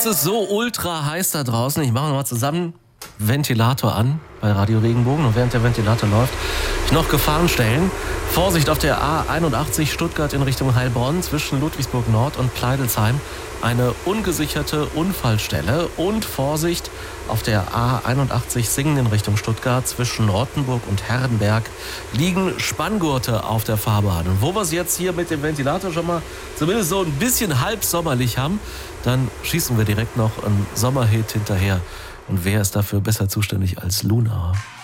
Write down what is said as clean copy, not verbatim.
ist so ultra heiß da draußen. Ich mache mal zusammen Ventilator an bei Radio Regenbogen. Und während der Ventilator läuft, ich noch Gefahrenstellen. Vorsicht auf der A81 Stuttgart in Richtung Heilbronn zwischen Ludwigsburg Nord und Pleidelsheim. Eine ungesicherte Unfallstelle. Und Vorsicht auf der A81 Singen in Richtung Stuttgart zwischen Rottenburg und Herrenberg liegen Spanngurte auf der Fahrbahn. Und wo wir es jetzt hier mit dem Ventilator schon mal zumindest so ein bisschen halb sommerlich haben, dann schießen wir direkt noch einen Sommerhit hinterher. Und wer ist dafür besser zuständig als Luna?